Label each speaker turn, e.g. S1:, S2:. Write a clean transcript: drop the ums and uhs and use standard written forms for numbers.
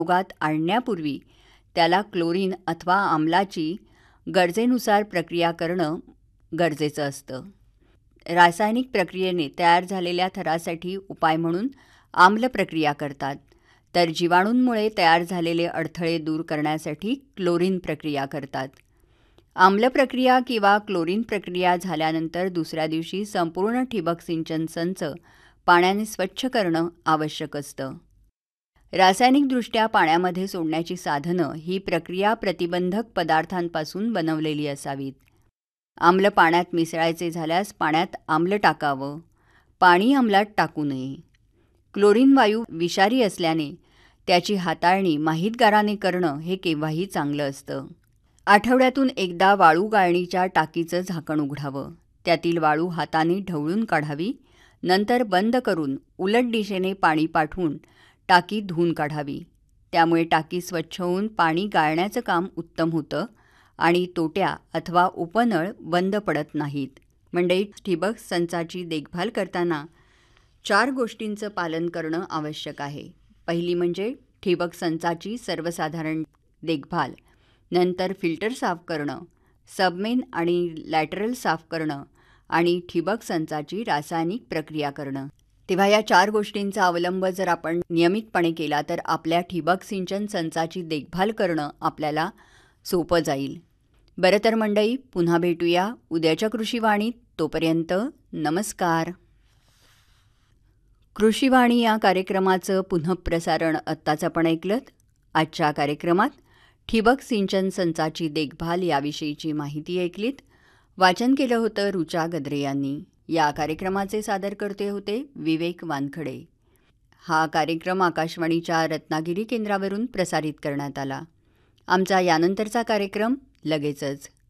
S1: उपयोगात आणण्यापूर्वी त्याला क्लोरीन अथवा आम्लाची गरजेनुसार प्रक्रिया करणं गरजेचं असतं. रासायनिक प्रक्रियेने तयार झालेल्या थरासाठी उपाय म्हणून आम्ल प्रक्रिया करतात, तर जीवाणूंमुळे तयार झालेले अडथळे दूर करण्यासाठी क्लोरीन प्रक्रिया करतात. आम्ल प्रक्रिया किंवा क्लोरीन प्रक्रिया झाल्यानंतर दुसऱ्या दिवशी संपूर्ण ठिबक सिंचन संच पाण्याने स्वच्छ करणं आवश्यक असतं. रासायनिकदृष्ट्या पाण्यामध्ये सोडण्याची साधनं ही प्रक्रिया प्रतिबंधक पदार्थांपासून बनवलेली असावीत. आम्ल पाण्यात मिसळायचे झाल्यास पाण्यात आम्ल टाकावं, पाणी आम्लात टाकू नये. क्लोरीन वायू विषारी असल्याने त्याची हाताळणी माहितगाराने करणं हे केव्हाही चांगलं असतं. आठवड्यातून एकदा वाळू गाळणीच्या टाकीचं झाकण उघडावं, त्यातील वाळू हाताने ढवळून काढावी, नंतर बंद करून उलट दिशेने पाणी पाठवून टाकी धुवून काढावी. त्यामुळे टाकी स्वच्छ होऊन पाणी गाळण्याचं काम उत्तम होतं आणि तोट्या अथवा उपनळ बंद पडत नाहीत. म्हणजे ठिबक संचाची देखभाल करताना 4 गोष्टींचं पालन करणं आवश्यक आहे. पहिली म्हणजे ठिबक संचाची सर्वसाधारण देखभाल, नंतर फिल्टर साफ करणं, सबमेन आणि लॅटरल साफ करणं आणि ठिबक संचाची रासायनिक प्रक्रिया करणं. तेव्हा या 4 गोष्टींचा अवलंब जर आपण नियमितपणे केला तर आपल्या ठिबक सिंचन संचाची देखभाल करणं आपल्याला सोपं जाईल. बरं तर मंडळी, पुन्हा भेटूया उद्याच्या कृषीवाणीत. तोपर्यंत नमस्कार. कृषीवाणी या कार्यक्रमाचं पुनःप्रसारण आत्ताच आपण ऐकलंत. आजच्या कार्यक्रमात ठिबक सिंचन संचाची देखभाल याविषयीची माहिती ऐकलीत. वाचन केलं होतं रुचा गद्रे यांनी. या कार्यक्रमाचे सादरकर्ते होते विवेक वानखडे. हा कार्यक्रम आकाशवाणीच्या रत्नागिरी केंद्रावरून प्रसारित करण्यात आला. आमचा यानंतरचा कार्यक्रम लगेचच.